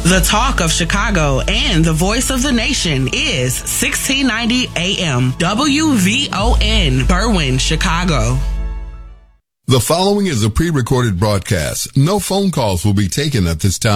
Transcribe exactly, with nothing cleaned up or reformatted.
The talk of Chicago and the voice of the nation is sixteen ninety A M W V O N, Berwyn, Chicago. The following is a pre-recorded broadcast. No phone calls will be taken at this time.